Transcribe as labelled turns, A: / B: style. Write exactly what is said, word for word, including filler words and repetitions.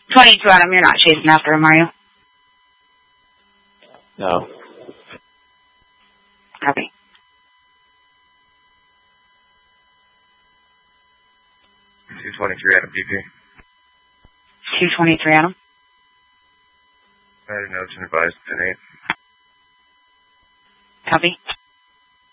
A: twenty-two, Adam, you're not chasing after him, are you?
B: No.
A: Copy.
C: two twenty-three, Adam, D P.
A: two twenty-three, Adam.
C: I had a note and advised ten eight.
A: Copy.